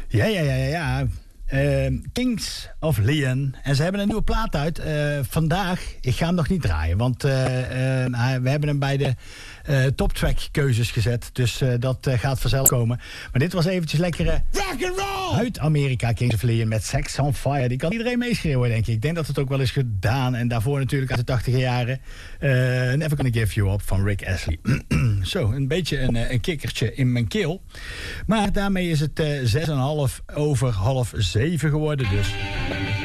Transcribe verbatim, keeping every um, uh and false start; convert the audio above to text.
Ja, ja, ja, ja, ja. Uh, Kings of Leon. En ze hebben een nieuwe plaat uit. Uh, vandaag, ik ga hem nog niet draaien. Want uh, uh, we hebben hem bij de uh, toptrack keuzes gezet. Dus uh, dat uh, gaat vanzelf komen. Maar dit was eventjes lekkere rock and roll uit Amerika. Kings of Leon met Sex on Fire. Die kan iedereen meeschreeuwen, denk ik. Ik denk dat het ook wel is gedaan. En daarvoor natuurlijk uit de tachtiger jaren. Uh, Never Gonna Give You Up van Rick Astley. Zo, een beetje een, een kikkertje in mijn keel. Maar daarmee is het uh, zes en half over half zeven geworden dus.